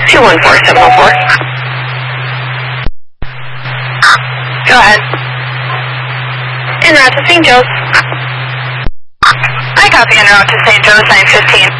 214704. Go ahead. En route to St. Joe's. I copy en route to St. Joe's 915.